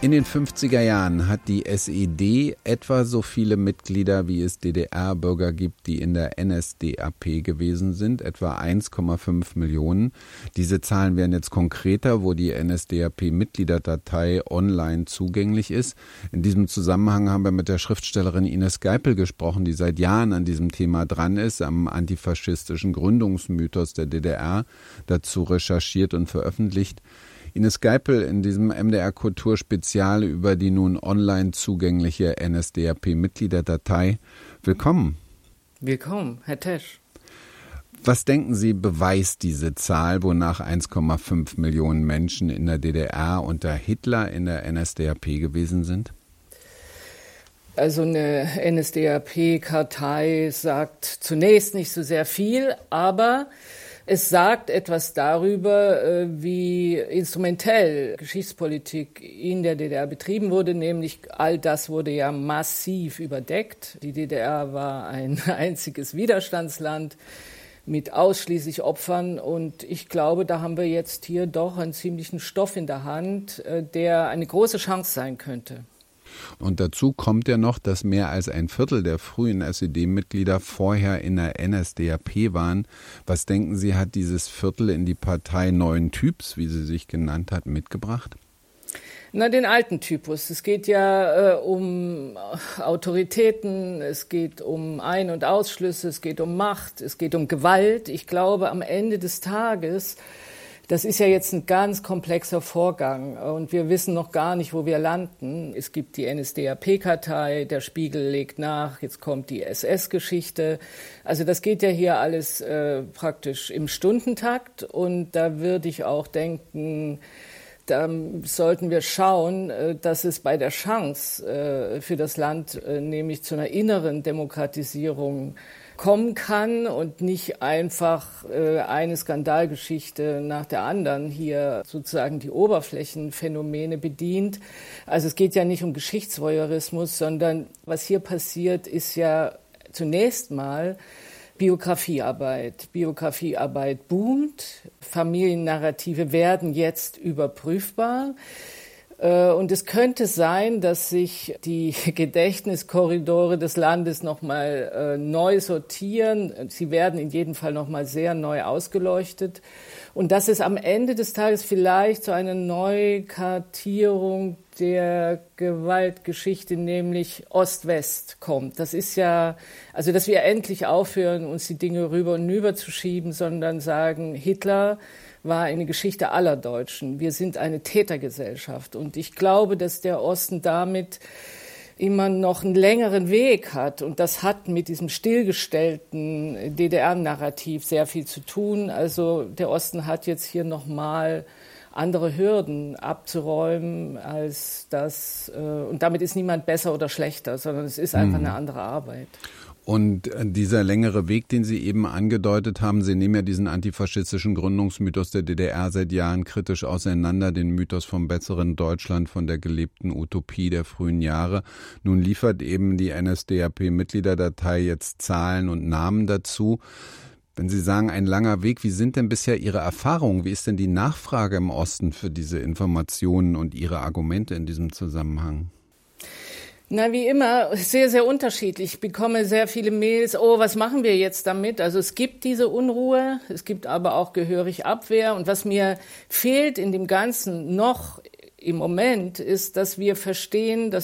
In den 50er Jahren hat die SED etwa so viele Mitglieder, wie es DDR-Bürger gibt, die in der NSDAP gewesen sind, etwa 1,5 Millionen. Diese Zahlen werden jetzt konkreter, wo die NSDAP-Mitgliederdatei online zugänglich ist. In diesem Zusammenhang haben wir mit der Schriftstellerin Ines Geipel gesprochen, die seit Jahren an diesem Thema dran ist, am antifaschistischen Gründungsmythos der DDR, dazu recherchiert und veröffentlicht. Ines Geipel in diesem MDR-Kultur-Spezial über die nun online zugängliche NSDAP-Mitgliederdatei. Willkommen. Willkommen, Herr Tesch. Was denken Sie, beweist diese Zahl, wonach 1,5 Millionen Menschen in der DDR unter Hitler in der NSDAP gewesen sind? Also eine NSDAP-Kartei sagt zunächst nicht so sehr viel, aber es sagt etwas darüber, wie instrumentell Geschichtspolitik in der DDR betrieben wurde, nämlich all das wurde ja massiv überdeckt. Die DDR war ein einziges Widerstandsland mit ausschließlich Opfern und ich glaube, da haben wir jetzt hier doch einen ziemlichen Stoff in der Hand, der eine große Chance sein könnte. Und dazu kommt ja noch, dass mehr als ein Viertel der frühen SED-Mitglieder vorher in der NSDAP waren. Was denken Sie, hat dieses Viertel in die Partei neuen Typs, wie sie sich genannt hat, mitgebracht? Na, den alten Typus. Es geht ja um Autoritäten, es geht um Ein- und Ausschlüsse, es geht um Macht, es geht um Gewalt. Ich glaube, am Ende des Tages, das ist ja jetzt ein ganz komplexer Vorgang und wir wissen noch gar nicht, wo wir landen. Es gibt die NSDAP-Kartei, der Spiegel legt nach, jetzt kommt die SS-Geschichte. Also das geht ja hier alles praktisch im Stundentakt und da würde ich auch denken, da sollten wir schauen, dass es bei der Chance für das Land nämlich zu einer inneren Demokratisierung kommen kann und nicht einfach eine Skandalgeschichte nach der anderen hier sozusagen die Oberflächenphänomene bedient. Also es geht ja nicht um Geschichtsvoyeurismus, sondern was hier passiert, ist ja zunächst mal Biografiearbeit. Biografiearbeit boomt, Familiennarrative werden jetzt überprüfbar. Und es könnte sein, dass sich die Gedächtniskorridore des Landes nochmal neu sortieren. Sie werden in jedem Fall nochmal sehr neu ausgeleuchtet. Und dass es am Ende des Tages vielleicht zu einer Neukartierung der Gewaltgeschichte, nämlich Ost-West, kommt. Das ist ja, also dass wir endlich aufhören, uns die Dinge rüber und rüber zu schieben, sondern sagen, Hitler war eine Geschichte aller Deutschen. Wir sind eine Tätergesellschaft. Und ich glaube, dass der Osten damit immer noch einen längeren Weg hat. Und das hat mit diesem stillgestellten DDR-Narrativ sehr viel zu tun. Also der Osten hat jetzt hier nochmal andere Hürden abzuräumen als das. Und damit ist niemand besser oder schlechter, sondern es ist einfach eine andere Arbeit. Und dieser längere Weg, den Sie eben angedeutet haben, Sie nehmen ja diesen antifaschistischen Gründungsmythos der DDR seit Jahren kritisch auseinander, den Mythos vom besseren Deutschland, von der gelebten Utopie der frühen Jahre. Nun liefert eben die NSDAP-Mitgliederdatei jetzt Zahlen und Namen dazu. Wenn Sie sagen, ein langer Weg, wie sind denn bisher Ihre Erfahrungen? Wie ist denn die Nachfrage im Osten für diese Informationen und Ihre Argumente in diesem Zusammenhang? Na, wie immer, sehr, sehr unterschiedlich. Ich bekomme sehr viele Mails, was machen wir jetzt damit? Also es gibt diese Unruhe, es gibt aber auch gehörig Abwehr. Und was mir fehlt in dem Ganzen noch im Moment ist, dass wir verstehen, dass